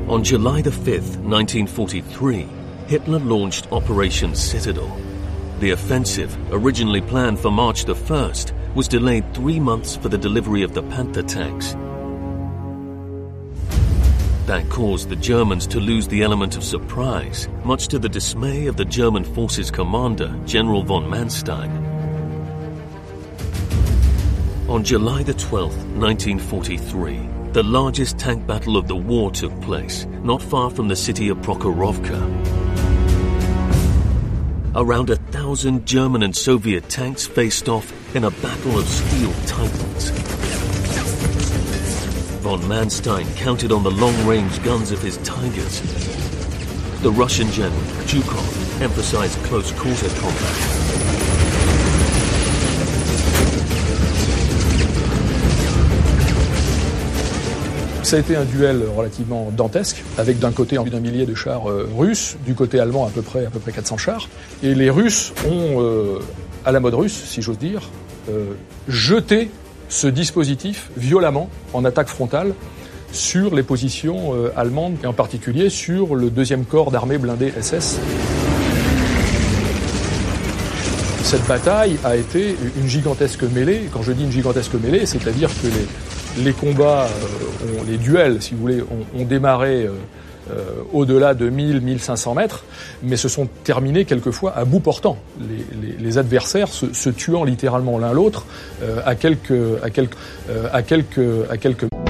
On July the 5th, 1943, Hitler launched Operation Citadel. The offensive, originally planned for March the 1st, was delayed 3 months for the delivery of the Panther tanks. That caused the Germans to lose the element of surprise, much to the dismay of the German forces commander, General von Manstein. On July the 12th, 1943, the largest tank battle of the war took place, not far from the city of Prokhorovka. Around 1,000 German and Soviet tanks faced off in a battle of steel titans. Von Manstein counted on the long-range guns of his Tigers. The Russian general, Zhukov, emphasized close-quarter combat. Ça a été un duel relativement dantesque, avec d'un côté plus d'un millier de chars russes, du côté allemand à peu près 400 chars. Et les Russes ont, à la mode russe, si j'ose dire, jeté ce dispositif violemment en attaque frontale sur les positions allemandes, et en particulier sur le 2e corps d'armée blindée SS. Cette bataille a été une gigantesque mêlée. Quand je dis une gigantesque mêlée, c'est-à-dire que les combats, les duels, si vous voulez, ont démarré au-delà de 1000-1500 mètres, mais se sont terminés quelquefois à bout portant. Les adversaires se tuant littéralement l'un l'autre à quelques